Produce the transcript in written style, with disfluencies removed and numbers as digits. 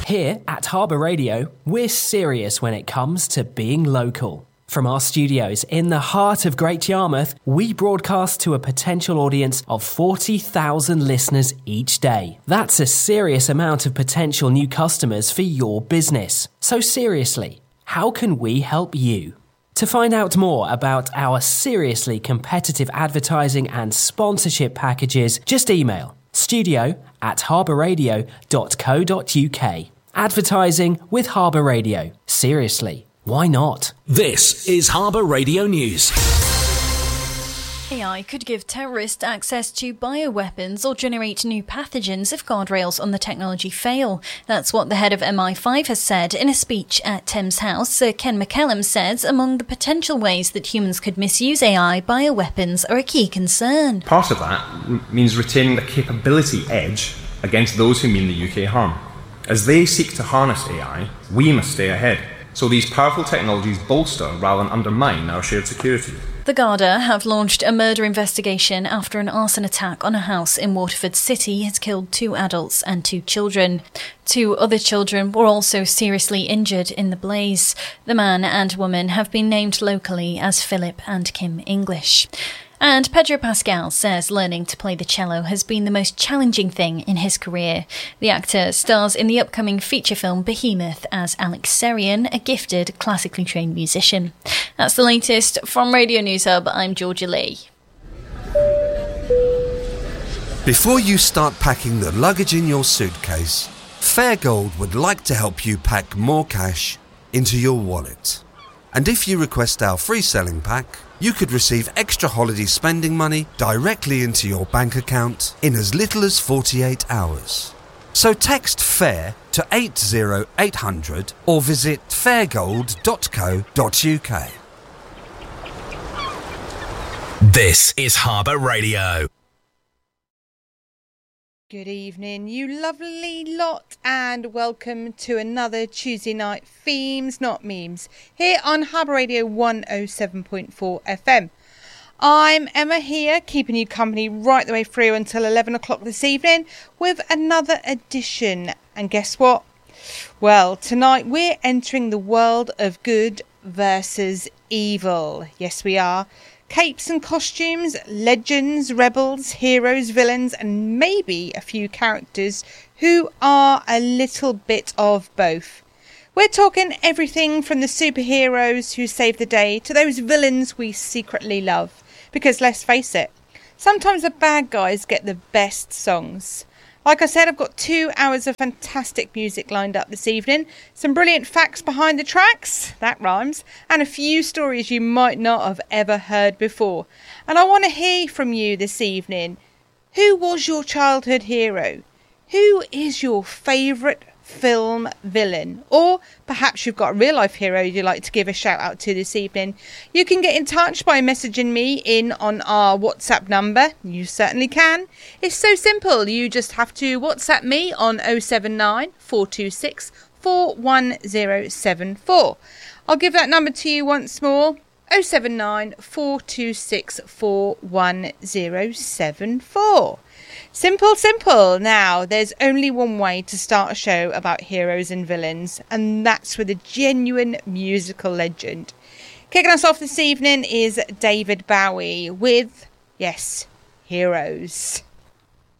Here at Harbour Radio, we're serious when it comes to being local. From our studios in the heart of Great Yarmouth, we broadcast to a potential audience of 40,000 listeners each day. That's a serious amount of potential new customers for your business. So seriously, how can we help you? To find out more about our seriously competitive advertising and sponsorship packages, just email studio@harbourradio.co.uk. Advertising with Harbour Radio. Seriously, why not? This is Harbour Radio News. AI could give terrorists access to bioweapons or generate new pathogens if guardrails on the technology fail. That's what the head of MI5 has said in a speech at Thames House. Sir Ken McCallum says among the potential ways that humans could misuse AI, bioweapons are a key concern. Part of that means retaining the capability edge against those who mean the UK harm. As they seek to harness AI, we must stay ahead. So these powerful technologies bolster rather than undermine our shared security. The Garda have launched a murder investigation after an arson attack on a house in Waterford City has killed 2 adults and 2 children. 2 other children were also seriously injured in the blaze. The man and woman have been named locally as Philip and Kim English. And Pedro Pascal says learning to play the cello has been the most challenging thing in his career. The actor stars in the upcoming feature film Behemoth as Alex Serian, a gifted, classically trained musician. That's the latest from Radio News Hub. I'm Georgia Lee. Before you start packing the luggage in your suitcase, Fairgold would like to help you pack more cash into your wallet. And if you request our free selling pack, you could receive extra holiday spending money directly into your bank account in as little as 48 hours. So text FAIR to 80800 or visit fairgold.co.uk. This is Harbour Radio. Good evening, you lovely lot, and welcome to another Tuesday night Themes Not Memes here on Harbour Radio 107.4 FM. I'm Emma here, keeping you company right the way through until 11 o'clock this evening with another edition. And guess what? Well, tonight we're entering the world of good versus evil. Yes, we are. Capes and costumes, legends, rebels, heroes, villains, and maybe a few characters who are a little bit of both. We're talking everything from the superheroes who save the day to those villains we secretly love. Because let's face it, sometimes the bad guys get the best songs. Like I said, I've got 2 hours of fantastic music lined up this evening, some brilliant facts behind the tracks, that rhymes, and a few stories you might not have ever heard before. And I want to hear from you this evening. Who was your childhood hero? Who is your favourite film villain? Or perhaps you've got a real life hero you'd like to give a shout out to this evening. You can get in touch by messaging me in on our WhatsApp number. You certainly can. It's so simple. You just have to WhatsApp me on 079 426 41074. I'll give that number to you once more. 079 426 41074. Simple. Now, there's only one way to start a show about heroes and villains, and that's with a genuine musical legend. Kicking us off this evening is David Bowie with, yes, Heroes.